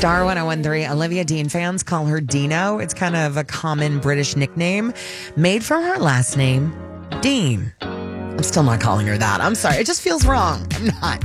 Star 1013, Olivia Dean fans call her Dino. It's kind of a common British nickname made from her last name, Dean. I'm still not calling her that. I'm sorry. It just feels wrong. I'm not.